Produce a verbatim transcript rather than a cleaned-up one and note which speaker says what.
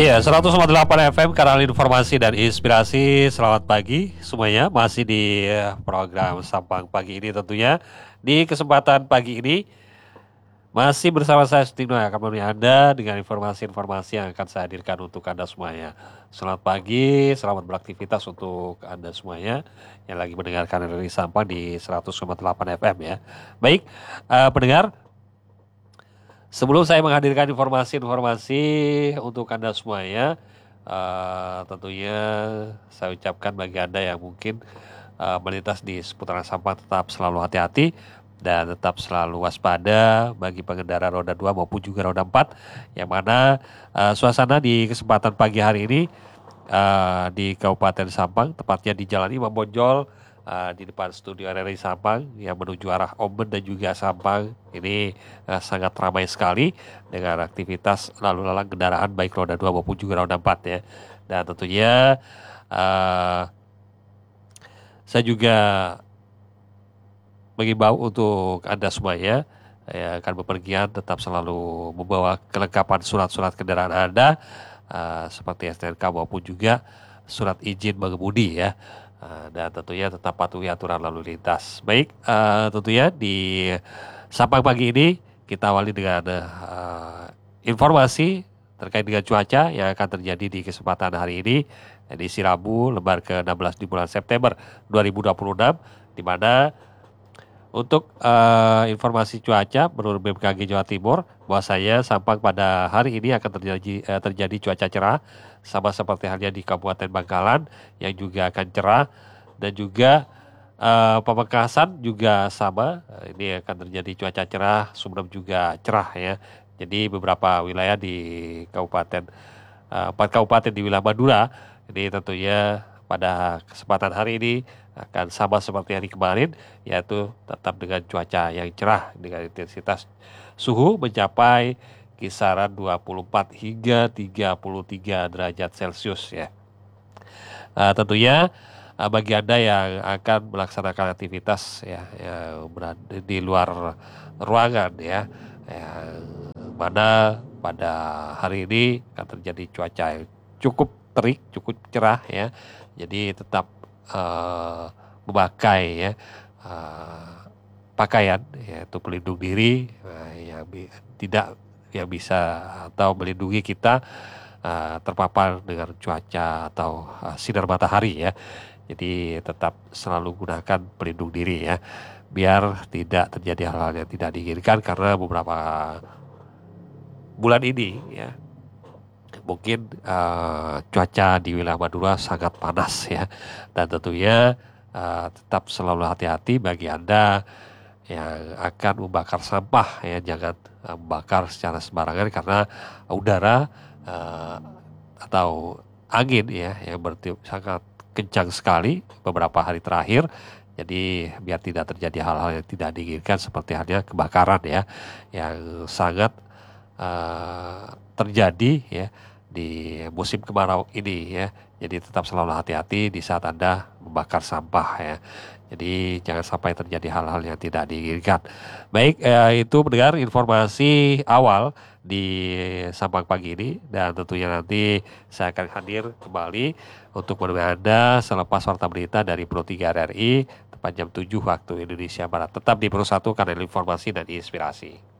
Speaker 1: Iya, seratus koma delapan F M, kanal informasi dan inspirasi. Selamat pagi semuanya. Masih di eh, program Sampang Pagi ini tentunya. Di kesempatan pagi ini masih bersama saya Sutino yang akan menemani Anda dengan informasi-informasi yang akan saya hadirkan untuk Anda semuanya. Selamat pagi, selamat beraktivitas untuk Anda semuanya yang lagi mendengarkan dari Sampang di seratus koma delapan F M ya. Baik, eh, pendengar, sebelum saya menghadirkan informasi-informasi untuk Anda semuanya, eh, tentunya saya ucapkan bagi Anda yang mungkin eh, melintas di seputaran Sampang tetap selalu hati-hati dan tetap selalu waspada bagi pengendara roda dua maupun juga roda empat, yang mana eh, suasana di kesempatan pagi hari ini eh, di Kabupaten Sampang, tepatnya di Jalan Imam Bonjol, eh, di depan studio R R I Sampang yang menuju arah Omen dan juga Sampang ini eh, sangat ramai sekali dengan aktivitas lalu lalang kendaraan baik roda dua maupun juga roda empat ya. Dan tentunya eh, saya juga mengimbau untuk Anda semuanya yang akan bepergian tetap selalu membawa kelengkapan surat-surat kendaraan Anda, eh, seperti S T N K maupun juga surat izin mengemudi ya. Eh, dan tentunya tetap patuhi aturan lalu lintas. Baik, eh, tentunya di Sampang pagi ini kita awali dengan eh, informasi terkait dengan cuaca yang akan terjadi di kesempatan hari ini, edisi Rabu lembar ke enam belas di bulan September dua ribu dua puluh enam, di mana untuk eh, informasi cuaca menurut B M K G Jawa Timur, bahwasanya Sampang pada hari ini akan terjadi eh, terjadi cuaca cerah, sama seperti halnya di Kabupaten Bangkalan yang juga akan cerah, dan juga eh, Pamekasan juga sama. Eh, Ini akan terjadi cuaca cerah, Sumeneb juga cerah ya. Jadi beberapa wilayah di Kabupaten eh, empat kabupaten di wilayah Madura ini tentunya pada kesempatan hari ini akan sama seperti hari kemarin, yaitu tetap dengan cuaca yang cerah dengan intensitas suhu mencapai kisaran dua puluh empat hingga tiga puluh tiga derajat Celcius ya. Eh, tentunya eh, bagi Anda yang akan melaksanakan aktivitas ya, yang berada di luar ruangan ya, yang mana pada hari ini akan terjadi cuaca yang cukup terik, cukup cerah ya. Jadi tetap eh, memakai ya eh, pakaian yaitu pelindung diri eh, yang bi- tidak yang bisa atau melindungi kita eh, terpapar dengan cuaca atau eh, sinar matahari ya. Jadi tetap selalu gunakan pelindung diri ya, biar tidak terjadi hal-hal yang tidak diinginkan, karena beberapa bulan ini ya mungkin eh, cuaca di wilayah Madura sangat panas ya, dan tentunya eh, tetap selalu hati-hati bagi Anda yang akan membakar sampah ya, jangan eh, membakar secara sembarangan karena udara eh, atau angin ya yang bertiup sangat kencang sekali beberapa hari terakhir. Jadi biar tidak terjadi hal-hal yang tidak diinginkan seperti halnya kebakaran ya, yang sangat eh, terjadi ya di musim kemarau ini ya. Jadi tetap selalu hati-hati di saat Anda membakar sampah ya. Jadi jangan sampai terjadi hal-hal yang tidak diinginkan. Baik, eh, itu mendengar informasi awal di Sampang pagi ini, dan tentunya nanti saya akan hadir kembali untuk menemani Anda selepas warta berita dari Pro tiga R R I tepat jam tujuh waktu Indonesia Barat. Tetap di Pro satu, kanal informasi dan inspirasi.